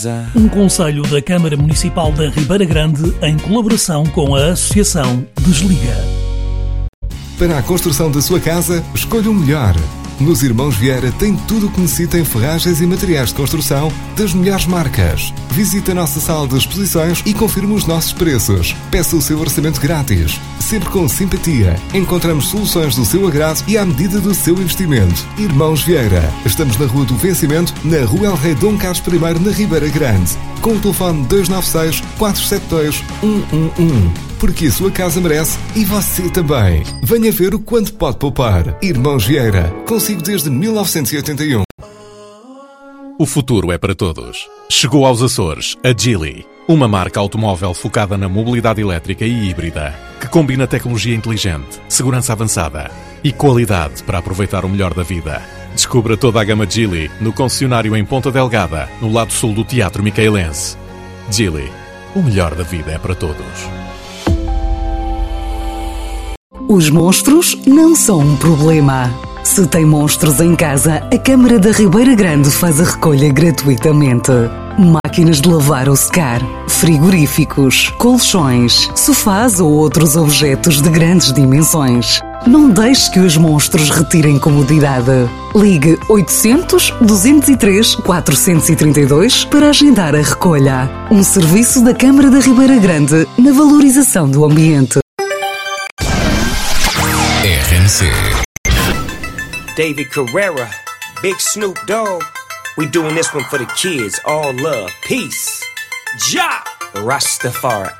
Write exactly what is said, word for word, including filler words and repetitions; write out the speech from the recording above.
Um conselho da Câmara Municipal da Ribeira Grande em colaboração com a Associação Desliga. Para a construção da sua casa, escolha o melhor. Nos Irmãos Vieira tem tudo o que necessita em ferragens e materiais de construção das melhores marcas. Visite a nossa sala de exposições e confirme os nossos preços. Peça o seu orçamento grátis. Sempre com simpatia. Encontramos soluções do seu agrado e à medida do seu investimento. Irmãos Vieira. Estamos na Rua do Vencimento, na Rua El Rei Dom Carlos I, na Ribeira Grande. Com o telefone dois nove seis, quatro sete dois, um um um. Porque a sua casa merece e você também. Venha ver o quanto pode poupar. Irmãos Vieira, consigo desde mil novecentos e oitenta e um. O futuro é para todos. Chegou aos Açores a Geely, uma marca automóvel focada na mobilidade elétrica e híbrida, que combina tecnologia inteligente, segurança avançada e qualidade para aproveitar o melhor da vida. Descubra toda a gama Geely no concessionário em Ponta Delgada, no lado sul do Teatro Micaelense. Geely, o melhor da vida é para todos. Os monstros não são um problema. Se tem monstros em casa, a Câmara da Ribeira Grande faz a recolha gratuitamente. Máquinas de lavar ou secar, frigoríficos, colchões, sofás ou outros objetos de grandes dimensões. Não deixe que os monstros retirem comodidade. Ligue oitocentos, duzentos e três, quatrocentos e trinta e dois para agendar a recolha. Um serviço da Câmara da Ribeira Grande na valorização do ambiente. R M C. David Carrera, Big Snoop Dogg. We doing this one for the kids. All love, peace. Ja! Rastafari.